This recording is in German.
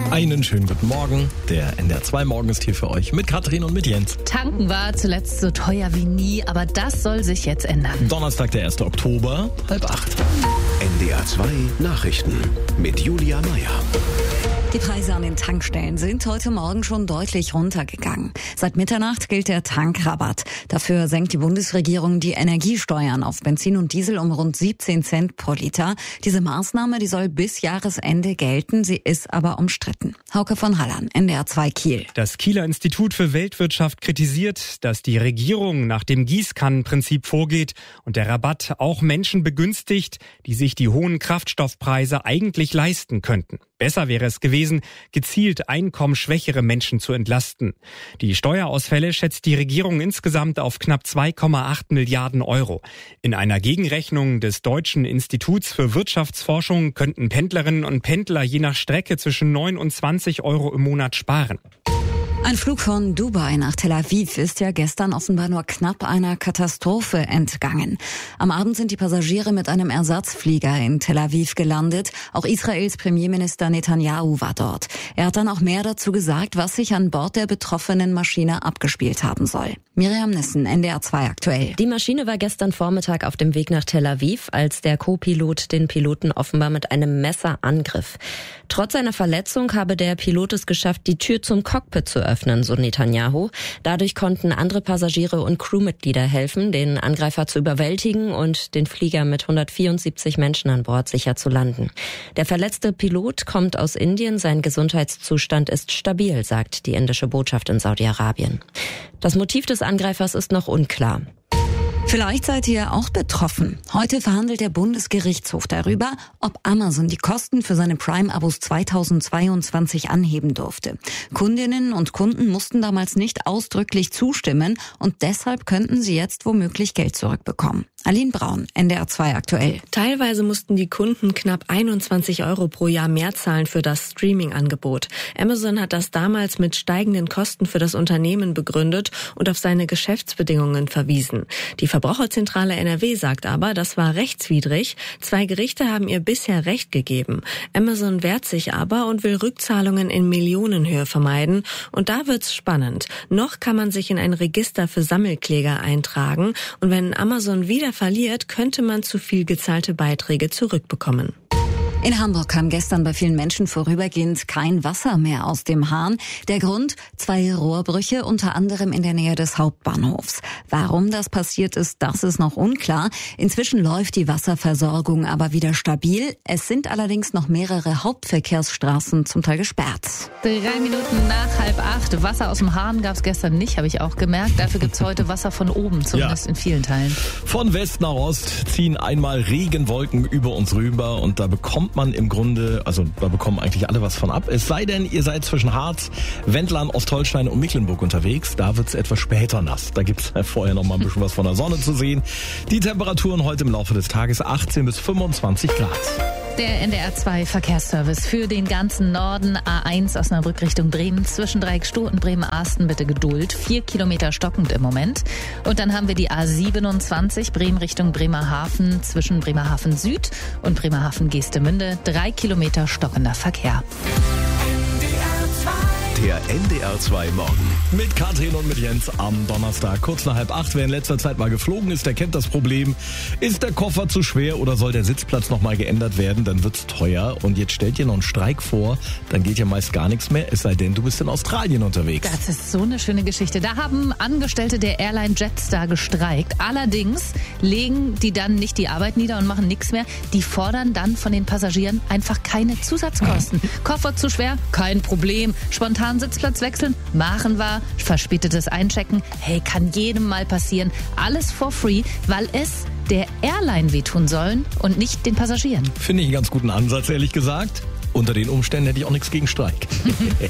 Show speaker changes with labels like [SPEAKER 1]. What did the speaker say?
[SPEAKER 1] Einen schönen guten Morgen. Der NDR 2 Morgen ist hier für euch mit Katrin und mit Jens.
[SPEAKER 2] Tanken war zuletzt so teuer wie nie, aber das soll sich jetzt ändern.
[SPEAKER 1] Donnerstag, der 1. Oktober, 7:30.
[SPEAKER 3] NDR 2 Nachrichten mit Julia Meyer.
[SPEAKER 4] Die Preise an den Tankstellen sind heute Morgen schon deutlich runtergegangen. Seit Mitternacht gilt der Tankrabatt. Dafür senkt die Bundesregierung die Energiesteuern auf Benzin und Diesel um rund 17 Cent pro Liter. Diese Maßnahme, die soll bis Jahresende gelten. Sie ist aber umstritten. Hauke von Hallern, NDR 2 Kiel.
[SPEAKER 5] Das Kieler Institut für Weltwirtschaft kritisiert, dass die Regierung nach dem Gießkannenprinzip vorgeht und der Rabatt auch Menschen begünstigt, die sich die hohen Kraftstoffpreise eigentlich leisten könnten. Besser wäre es gewesen, gezielt einkommensschwächere Menschen zu entlasten. Die Steuerausfälle schätzt die Regierung insgesamt auf knapp 2,8 Milliarden Euro. In einer Gegenrechnung des Deutschen Instituts für Wirtschaftsforschung könnten Pendlerinnen und Pendler je nach Strecke zwischen 9 und 20 Euro im Monat sparen.
[SPEAKER 4] Ein Flug von Dubai nach Tel Aviv ist ja gestern offenbar nur knapp einer Katastrophe entgangen. Am Abend sind die Passagiere mit einem Ersatzflieger in Tel Aviv gelandet. Auch Israels Premierminister Netanyahu war dort. Er hat dann auch mehr dazu gesagt, was sich an Bord der betroffenen Maschine abgespielt haben soll. Miriam Nissen, NDR 2 aktuell.
[SPEAKER 6] Die Maschine war gestern Vormittag auf dem Weg nach Tel Aviv, als der Co-Pilot den Piloten offenbar mit einem Messer angriff. Trotz seiner Verletzung habe der Pilot es geschafft, die Tür zum Cockpit zu öffnen, so Netanyahu. Dadurch konnten andere Passagiere und Crewmitglieder helfen, den Angreifer zu überwältigen und den Flieger mit 174 Menschen an Bord sicher zu landen. Der verletzte Pilot kommt aus Indien, sein Gesundheitszustand ist stabil, sagt die indische Botschaft in Saudi-Arabien. Das Motiv des Angreifers ist noch unklar.
[SPEAKER 4] Vielleicht seid ihr auch betroffen. Heute verhandelt der Bundesgerichtshof darüber, ob Amazon die Kosten für seine Prime-Abos 2022 anheben durfte. Kundinnen und Kunden mussten damals nicht ausdrücklich zustimmen und deshalb könnten sie jetzt womöglich Geld zurückbekommen. Aline Braun, NDR 2 aktuell.
[SPEAKER 7] Teilweise mussten die Kunden knapp 21 Euro pro Jahr mehr zahlen für das Streaming-Angebot. Amazon hat das damals mit steigenden Kosten für das Unternehmen begründet und auf seine Geschäftsbedingungen verwiesen. Die Verbraucherzentrale NRW sagt aber, das war rechtswidrig. 2 Gerichte haben ihr bisher Recht gegeben. Amazon wehrt sich aber und will Rückzahlungen in Millionenhöhe vermeiden. Und da wird's spannend. Noch kann man sich in ein Register für Sammelkläger eintragen. Und wenn Amazon wieder verliert, könnte man zu viel gezahlte Beiträge zurückbekommen.
[SPEAKER 4] In Hamburg kam gestern bei vielen Menschen vorübergehend kein Wasser mehr aus dem Hahn. Der Grund? 2 Rohrbrüche, unter anderem in der Nähe des Hauptbahnhofs. Warum das passiert ist, das ist noch unklar. Inzwischen läuft die Wasserversorgung aber wieder stabil. Es sind allerdings noch mehrere Hauptverkehrsstraßen zum Teil gesperrt.
[SPEAKER 2] 3 Minuten nach 7:30. Wasser aus dem Hahn gab es gestern nicht, habe ich auch gemerkt. Dafür gibt es heute Wasser von oben, zumindest in vielen Teilen.
[SPEAKER 1] Von West nach Ost ziehen einmal Regenwolken über uns rüber und da bekommen eigentlich alle was von ab. Es sei denn, ihr seid zwischen Harz, Wendland, Ostholstein und Mecklenburg unterwegs. Da wird es etwas später nass. Da gibt es vorher noch mal ein bisschen was von der Sonne zu sehen. Die Temperaturen heute im Laufe des Tages 18 bis 25 Grad.
[SPEAKER 2] Der NDR 2 Verkehrsservice für den ganzen Norden. A1 Osnabrück Richtung Bremen. Zwischen Dreieckstuhl und Bremen-Arsten bitte Geduld. 4 Kilometer stockend im Moment. Und dann haben wir die A27 Bremen Richtung Bremerhaven. Zwischen Bremerhaven Süd und Bremerhaven Geestemünde. 3 Kilometer stockender Verkehr.
[SPEAKER 3] Der NDR 2 Morgen.
[SPEAKER 1] Mit Katrin und mit Jens am Donnerstag, kurz nach 7:30. Wer in letzter Zeit mal geflogen ist, der kennt das Problem. Ist der Koffer zu schwer oder soll der Sitzplatz nochmal geändert werden, dann wird's teuer. Und jetzt stellt dir noch einen Streik vor, dann geht ja meist gar nichts mehr, es sei denn, du bist in Australien unterwegs.
[SPEAKER 2] Das ist so eine schöne Geschichte. Da haben Angestellte der Airline Jetstar gestreikt. Allerdings legen die dann nicht die Arbeit nieder und machen nichts mehr. Die fordern dann von den Passagieren einfach keine Zusatzkosten. Koffer zu schwer? Kein Problem. Spontan Sitzplatz wechseln? Machen wir. Verspätetes Einchecken? Hey, kann jedem mal passieren. Alles for free, weil es der Airline wehtun sollen und nicht den Passagieren.
[SPEAKER 1] Finde ich einen ganz guten Ansatz, ehrlich gesagt. Unter den Umständen hätte ich auch nichts gegen Streik.